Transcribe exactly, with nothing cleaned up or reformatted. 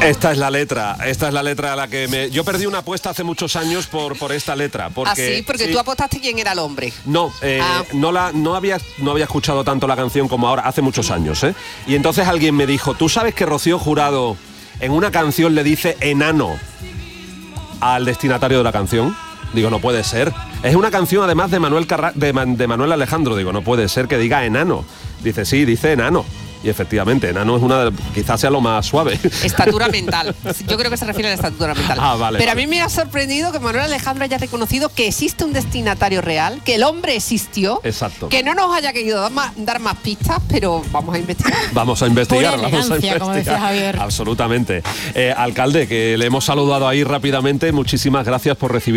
Esta es la letra, esta es la letra a la que me... Yo perdí una apuesta hace muchos años por, por esta letra. Porque, ¿Ah, sí? Porque sí. tú apostaste quién era el hombre. No, eh, ah. no, la, no, había, no había escuchado tanto la canción como ahora, hace muchos años, ¿eh? Y entonces alguien me dijo, ¿tú sabes que Rocío Jurado en una canción le dice enano al destinatario de la canción? Digo, no puede ser. Es una canción además de Manuel, Carra de, Man de Manuel Alejandro. Digo, no puede ser que diga enano. Dice, sí, dice enano. Y efectivamente, enano es una de... quizás sea lo más suave. Estatura mental. Yo creo que se refiere a la estatura mental. Ah, vale. Pero vale. a mí me ha sorprendido que Manuel Alejandro haya reconocido que existe un destinatario real, que el hombre existió. Exacto. Que no nos haya querido dar más, dar más pistas, pero vamos a investigar. Vamos a investigar, Pura vamos a elegancia, investigar. como decía Javier. Absolutamente. Eh, alcalde, que le hemos saludado ahí rápidamente, muchísimas gracias por recibir